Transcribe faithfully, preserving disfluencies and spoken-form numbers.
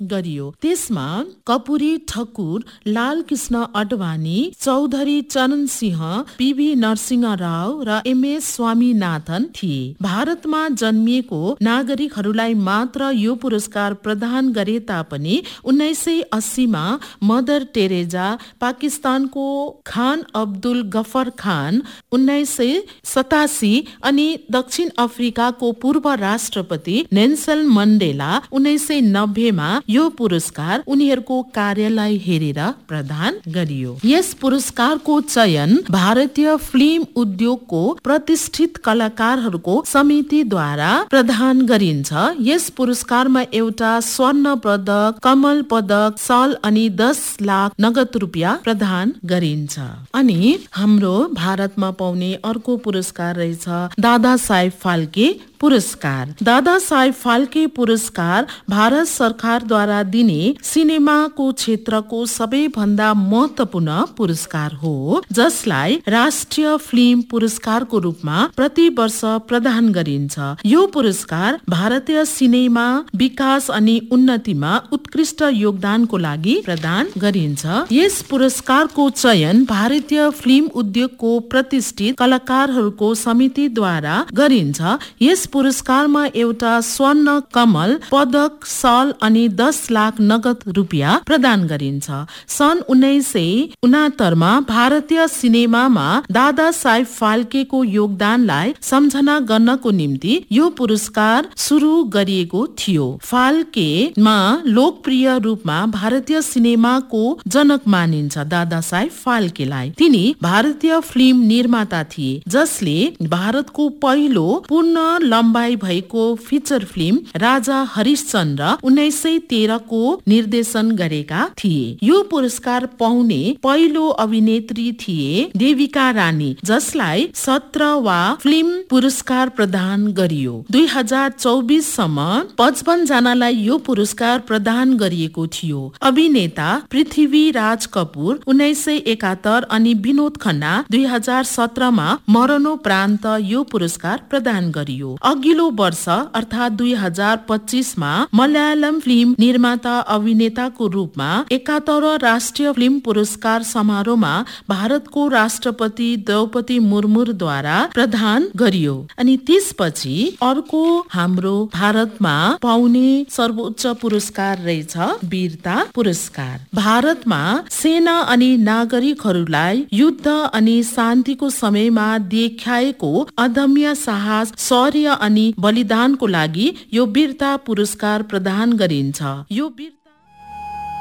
गरियो। त्यसमा कपुरी ठकुर, लाल कृष्ण अडवाणी, चौधरी चरण सिंह, पीभी नरसिंह राव र एमएस स्वामीनाथन थिए। भारतमा जन्मिएको नागरिकहरूलाई मात्र यो पुरस्कार प्रदान गरे तापनि उन्नाइस सय अस्सीमा मदर टेरेजा, पाकिस्तानको खान अब्दुल गफर खान उन्नाइस सय सतासी अनि दक्षिण अफ्रिकाको पूर्व राष्ट्रपति नेल्सन मण्डेला उन्नाइस सय नब्बेमा यो पुरस्कार उनीहरूको कार्यलाई हेरेर प्रदान गरियो। यस पुरस्कारको चयन भारतीय फिल्म उद्योगको प्रतिष्ठित कलाकारहरूको समितिद्वारा प्रदान गरिन्छ। यस पुरस्कारमा एउटा स्वर्ण पदक, कमल पदक, सल अनि दस लाख नगद रुपियाँ प्रदान गरिन्छ। अनि हाम्रो भारतमा पाउने अर्को पुरस्कार रहेछ दादा साहेब फाल्के पुरस्कार। दादा साहेब फाल्के पुरस्कार भारत सरकारद्वारा दिने सिनेमाको क्षेत्रको सबैभन्दा महत्त्वपूर्ण पुरस्कार हो, जसलाई राष्ट्रिय फिल्म पुरस्कारको रूपमा प्रति वर्ष प्रदान गरिन्छ। यो पुरस्कार भारतीय सिनेमा विकास अनि उन्नतिमा उत्कृष्ट योगदानको लागि प्रदान गरिन्छ। यस पुरस्कारको चयन भारतीय फिल्म उद्योगको प्रतिष्ठित कलाकारहरूको समितिद्वारा गरिन्छ। यस पुरस्कारमा एउटा स्वर्ण कमल पदक, सल अनि दस लाख नगद रुपियाँ प्रदान गरिन्छ। सन् उन्नाइस सय उनात्तरमा भारतीय सिनेमामा दादा साहेब फाल्केको योगदानलाई सम्झना गर्नको निम्ति यो पुरस्कार सुरु गरिएको थियो। फाल्केमा लोकप्रिय रूपमा भारतीय सिनेमाको जनक मानिन्छ दादा साहेब फाल्केलाई। तिनी भारतीय फिल्म निर्माता थिए जसले भारतको पहिलो पूर्ण लम्बाई भएको फिचर फिल्म राजा हरिश्चन्द्र उन्नाइस सय तेह्रको निर्देशन गरेका थिए। यो पुरस्कार पाउने पहिलो अभिनेत्री थिए देविका रानी, जसलाई सत्रवा फिल्म पुरस्कार प्रदान गरियो। दुई हजार चौबिस सम्म पचपन्न जनालाई यो पुरस्कार प्रदान गरिएको थियो। अभिनेता पृथ्वी राज कपूर उन्नाइस सय एकात्तर अनि विनोद खन्ना दुई हजार सत्रमा मरणोपरान्त यो पुरस्कार प्रदान गरियो। अघिल्लो वर्ष अर्थात् दुई हजार पच्चीसमा मलयालम फिल्म निर्माता अभिनेताको रूपमा एकात्तर राष्ट्रिय फिल्म पुरस्कार समारोहमा भारतको राष्ट्रपति द्रौपदी मुर्मुद्वारा प्रदान गरियो। अनि त्यसपछि अर्को हाम्रो भारतमा पाउने सर्वोच्च पुरस्कार रहेछ वीरता पुरस्कार। भारतमा सेना अनि नागरिकहरूलाई युद्ध अनि शान्तिको समयमा देखाएको अदम्य साहस, शौर्य अनि बलिदानको लागि यो वीरता पुरस्कार प्रदान गरिन्छ। यो